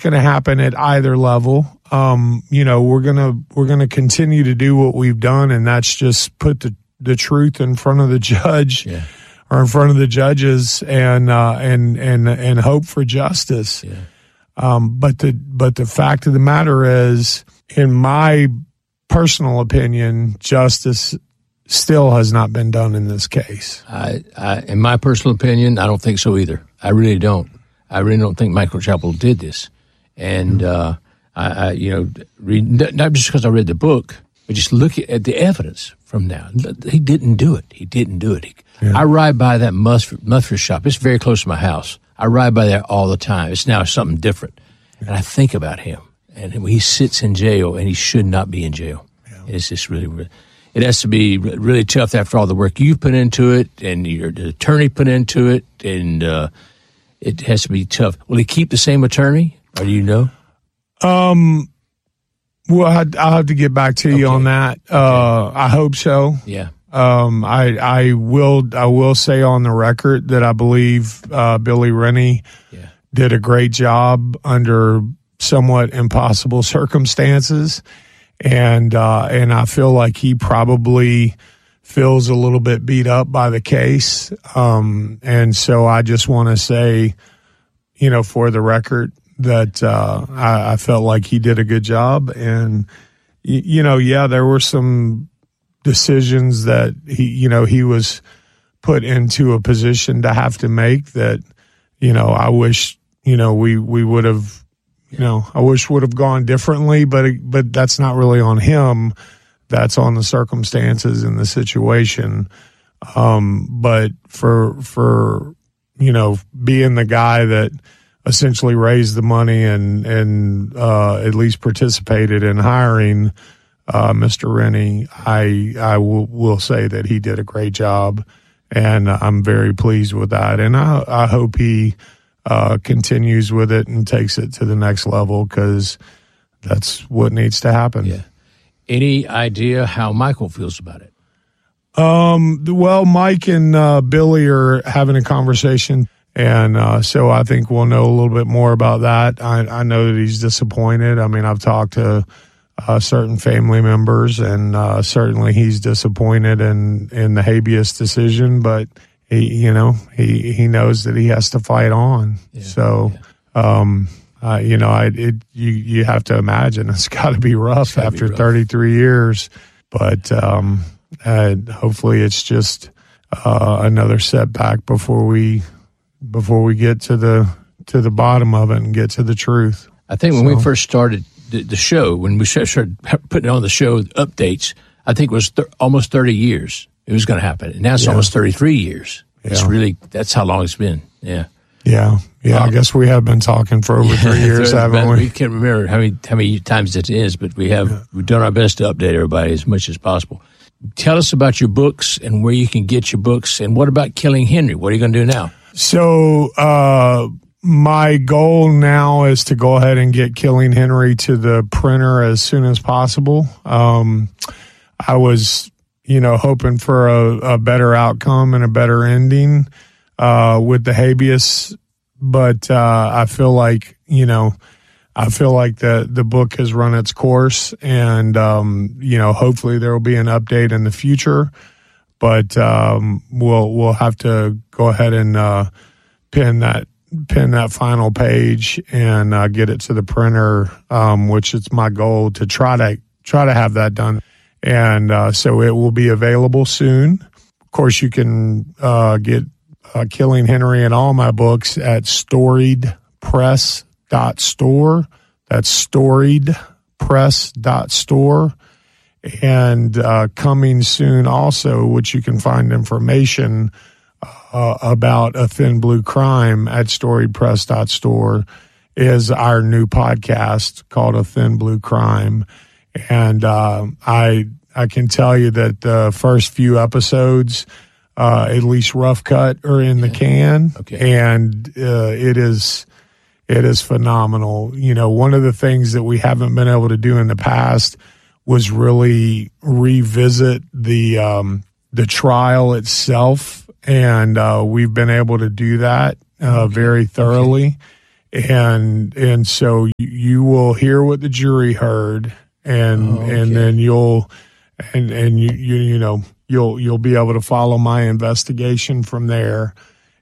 going to happen at either level. We're gonna continue to do what we've done, and that's just put the truth in front of the judge or in front of the judges, and hope for justice. Yeah. But the fact of the matter is, in my personal opinion, justice still has not been done in this case. In my personal opinion, I don't think so either. I really don't. I really don't think Michael Chappell did this. And not just because I read the book, but just look at the evidence from now. He didn't do it. Yeah. I ride by that Mustard shop. It's very close to my house. I ride by there all the time. It's now something different. And I think about him. And he sits in jail, and he should not be in jail. Yeah. It's just really, it has to be really tough after all the work you put into it and your attorney put into it, and it has to be tough. Will he keep the same attorney, or do you know? Well, I'll have to get back to you on that. I hope so. Yeah. I will say on the record that I believe Billy Rennie did a great job under somewhat impossible circumstances, and I feel like he probably feels a little bit beat up by the case, and so I just want to say, for the record, that I felt like he did a good job, and there were some decisions that he was put into a position to have to make that I wish we would have I wish would have gone differently, but that's not really on him. That's on the circumstances and the situation. But for being the guy that essentially raised the money and at least participated in hiring Mr. Rennie, I will say that he did a great job, and I'm very pleased with that. And I hope he continues with it and takes it to the next level, because that's what needs to happen. Yeah. Any idea how Michael feels about it? Well, Mike and Billy are having a conversation, and so I think we'll know a little bit more about that. I know that he's disappointed. I mean, I've talked to certain family members, and certainly he's disappointed in the habeas decision, but he knows that he has to fight on. Yeah, so, you have to imagine it's got to be rough after 33 years, but hopefully it's just another setback before we get to the bottom of it and get to the truth. I think when we first started the show, when we started putting on the show updates, I think it was almost 30 years it was going to happen. And now it's almost 33 years. Yeah. It's really, that's how long it's been. Yeah. Yeah. I guess we have been talking for over 3 years, haven't we? We can't remember how many times it is, but we've done our best to update everybody as much as possible. Tell us about your books and where you can get your books, and what about Killing Henry? What are you going to do now? So, my goal now is to go ahead and get Killing Henry to the printer as soon as possible. I was, hoping for a better outcome and a better ending with the habeas, but I feel like the book has run its course, and hopefully there will be an update in the future. But we'll have to go ahead and pin that final page and get it to the printer, which is my goal to try to have that done. And so it will be available soon. Of course, you can get Killing Henry and all my books at storiedpress.store. That's storiedpress.store. And coming soon also, which you can find information about A Thin Blue Crime at storiedpress.store, is our new podcast called A Thin Blue Crime. And I can tell you that the first few episodes, at least rough cut, are in the can. Okay. And it is phenomenal. One of the things that we haven't been able to do in the past was really revisit the trial itself, and we've been able to do that very thoroughly. And so you will hear what the jury heard, and then you'll be able to follow my investigation from there.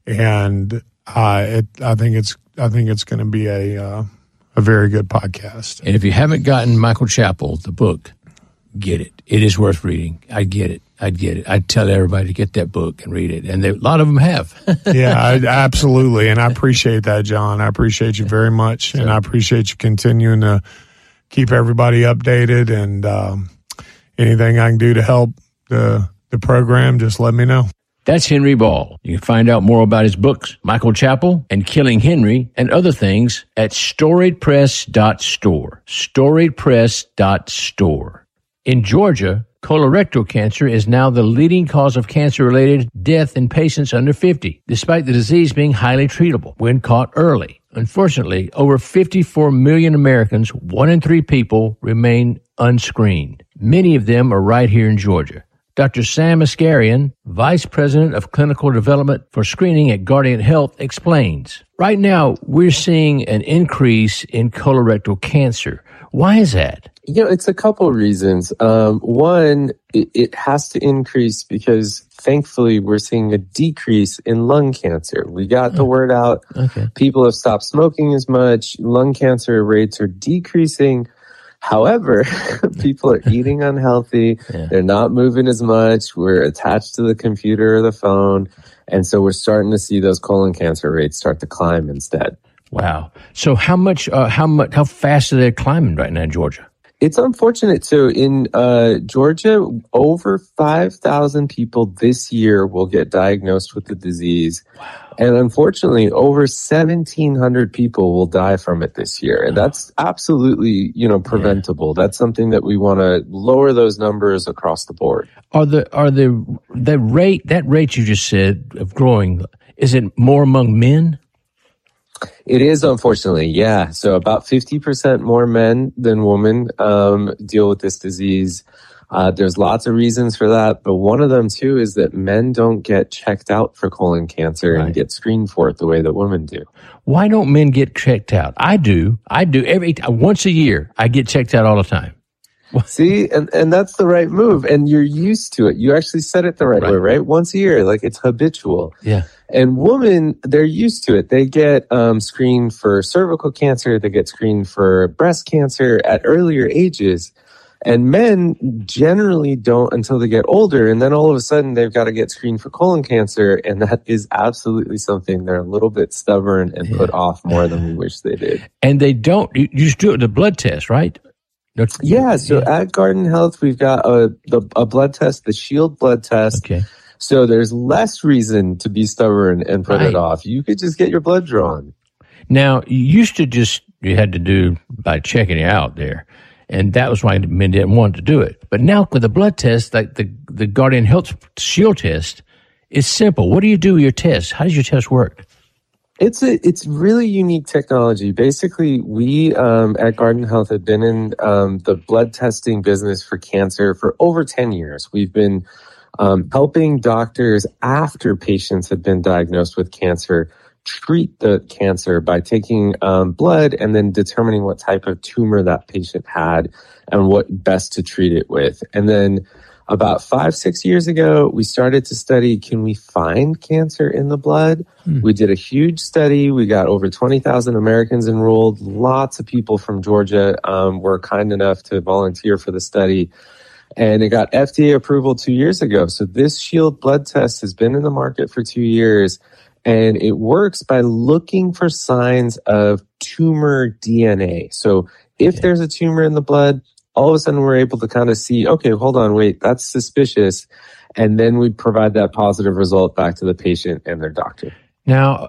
And I think it's going to be a very good podcast. And if you haven't gotten Michael Chappell, the book, get it. It is worth reading. I get it. I'd tell everybody to get that book and read it. And a lot of them have. Yeah, absolutely. And I appreciate that, John. I appreciate you very much. And I appreciate you continuing to keep everybody updated. And anything I can do to help the program, just let me know. That's Henry Ball. You can find out more about his books, Michael Chappell and Killing Henry, and other things at storiedpress.store. Storiedpress.store. In Georgia, colorectal cancer is now the leading cause of cancer-related death in patients under 50, despite the disease being highly treatable when caught early. Unfortunately, over 54 million Americans, 1 in 3 people, remain unscreened. Many of them are right here in Georgia. Dr. Sam Asgharian, Vice President of Clinical Development for Screening at Guardian Health, explains. Right now, we're seeing an increase in colorectal cancer. Why is that? It's a couple of reasons. One, it has to increase because thankfully we're seeing a decrease in lung cancer. We got the word out. Okay. People have stopped smoking as much. Lung cancer rates are decreasing. However, people are eating unhealthy. Yeah. They're not moving as much. We're attached to the computer or the phone. And so we're starting to see those colon cancer rates start to climb instead. Wow. So how fast are they climbing right now in Georgia? It's unfortunate. So in Georgia, over 5,000 people this year will get diagnosed with the disease. Wow. And unfortunately, over 1,700 people will die from it this year. And that's absolutely, preventable. Yeah. That's something that we want to lower those numbers across the board. That rate you just said of growing, is it more among men? It is, unfortunately, yeah. So about 50% more men than women deal with this disease. There's lots of reasons for that, but one of them, too, is that men don't get checked out for colon cancer and get screened for it the way that women do. Why don't men get checked out? I do. Once a year, I get checked out all the time. See, and that's the right move, and you're used to it. You actually said it the right way, right? Once a year, like it's habitual. Yeah. And women, they're used to it. They get screened for cervical cancer. They get screened for breast cancer at earlier ages. And men generally don't until they get older. And then all of a sudden, they've got to get screened for colon cancer. And that is absolutely something they're a little bit stubborn and put off more than we wish they did. And they don't, you just do it the blood test, right? Yeah. So at Guardian Health, we've got a blood test, the Shield blood test. Okay. So there's less reason to be stubborn and put it off. You could just get your blood drawn. Now, you had to do by checking it out there. And that was why men didn't want to do it. But now with the blood test, like the Guardian Health Shield test, it's simple. What do you do with your test? How does your test work? It's really unique technology. Basically, we at Guardian Health have been in the blood testing business for cancer for over 10 years. We've been helping doctors after patients have been diagnosed with cancer treat the cancer by taking blood and then determining what type of tumor that patient had and what best to treat it with. And then about 5-6 years ago, we started to study, can we find cancer in the blood? We did a huge study. We got over 20,000 Americans enrolled. Lots of people from Georgia were kind enough to volunteer for the study. And it got FDA approval 2 years ago. So this Shield blood test has been in the market for 2 years. And it works by looking for signs of tumor DNA. So if there's a tumor in the blood, all of a sudden we're able to kind of see, okay, hold on, wait, that's suspicious. And then we provide that positive result back to the patient and their doctor. Now,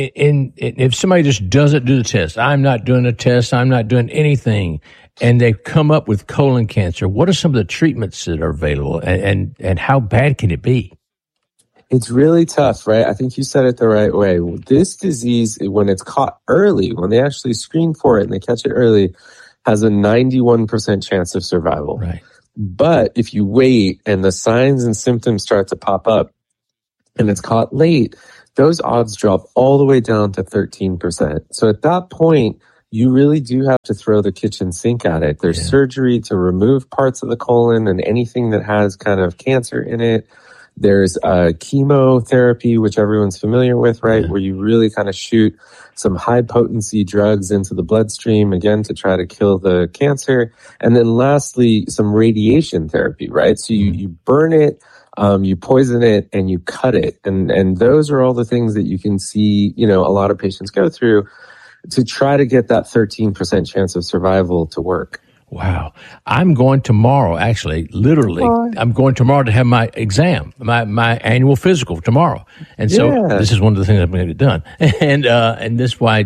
if somebody just doesn't do the test, I'm not doing the test, I'm not doing anything, and they come up with colon cancer, what are some of the treatments that are available, and how bad can it be? It's really tough, right? I think you said it the right way. This disease, when it's caught early, when they actually screen for it and they catch it early, has a 91% chance of survival. Right. But if you wait and the signs and symptoms start to pop up and it's caught late, those odds drop all the way down to 13%. So at that point, you really do have to throw the kitchen sink at it. There's surgery to remove parts of the colon and anything that has kind of cancer in it. There's chemotherapy, which everyone's familiar with, right? Where you really kind of shoot some high potency drugs into the bloodstream, again, to try to kill the cancer. And then lastly, some radiation therapy, right? So you burn it, you poison it, and you cut it. And those are all the things that you can see, a lot of patients go through to try to get that 13% chance of survival to work. Wow. I'm going tomorrow, actually, literally. I'm going tomorrow to have my exam, my annual physical tomorrow. And so this is one of the things I'm going to get done. And this is why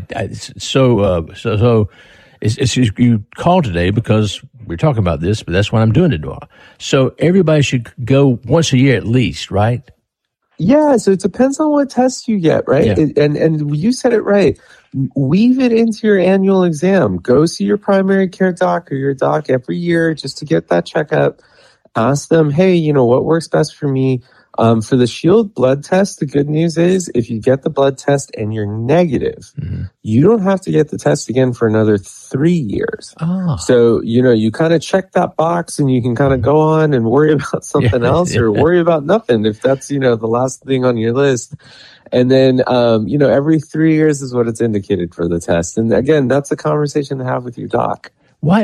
you called today because we're talking about this, but that's what I'm doing it tomorrow. So everybody should go once a year at least, right? Yeah, so it depends on what tests you get, right? Yeah. And you said it right. Weave it into your annual exam. Go see your primary care doc or your doc every year just to get that checkup. Ask them, hey, what works best for me? For the Shield blood test, the good news is if you get the blood test and you're negative, you don't have to get the test again for another 3 years. So, you kind of check that box and you can kind of go on and worry about something else or worry about nothing if that's, the last thing on your list. And then, every 3 years is what it's indicated for the test. And again, that's a conversation to have with your doc. Why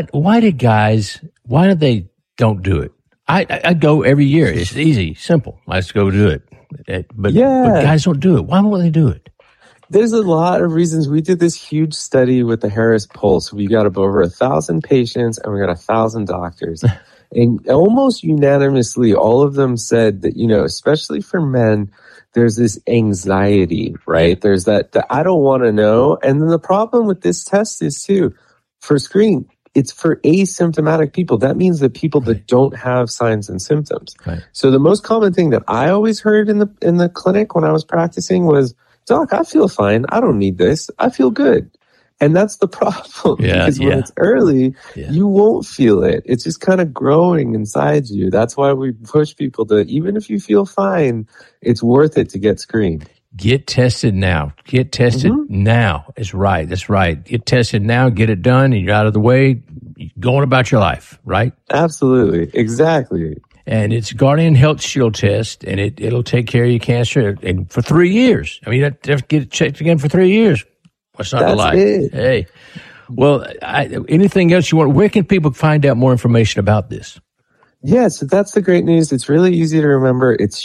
do they don't do it? I go every year. It's easy, simple. Let's go do it. But guys don't do it. Why won't they do it? There's a lot of reasons. We did this huge study with the Harris Pulse. We got up over 1,000 patients and we got 1,000 doctors. And almost unanimously, all of them said that, especially for men, there's this anxiety, right? There's that I don't want to know. And then the problem with this test is too, for screening, it's for asymptomatic people. That means that people that don't have signs and symptoms. Right. So the most common thing that I always heard in the clinic when I was practicing was, Doc, I feel fine. I don't need this. I feel good. And that's the problem. Because when it's early, you won't feel it. It's just kind of growing inside you. That's why we push people to, even if you feel fine, it's worth it to get screened. Get tested now. Get tested now. That's right. Get tested now. Get it done. And you're out of the way. Going about your life, right? Absolutely. Exactly. And it's Guardian Health Shield test, and it'll take care of your cancer and for 3 years. I mean, you have to get it checked again for 3 years. What's not to like? Hey. Well, anything else you want? Where can people find out more information about this? Yeah, so that's the great news. It's really easy to remember. It's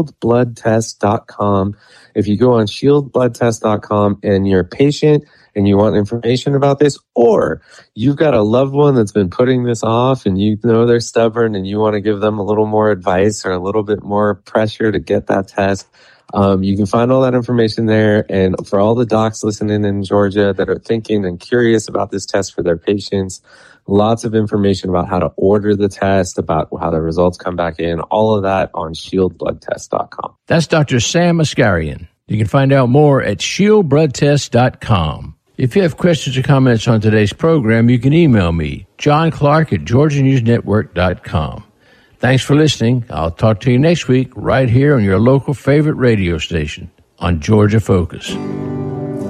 shieldbloodtest.com. If you go on shieldbloodtest.com and you're a patient and you want information about this, or you've got a loved one that's been putting this off and they're stubborn and you want to give them a little more advice or a little bit more pressure to get that test, you can find all that information there. And for all the docs listening in Georgia that are thinking and curious about this test for their patients, lots of information about how to order the test, about how the results come back in, all of that on shieldbloodtest.com. That's Dr. Sam Asgharian. You can find out more at shieldbloodtest.com. If you have questions or comments on today's program, you can email me, John Clark at GeorgiaNewsNetwork.com. Thanks for listening. I'll talk to you next week right here on your local favorite radio station on Georgia Focus.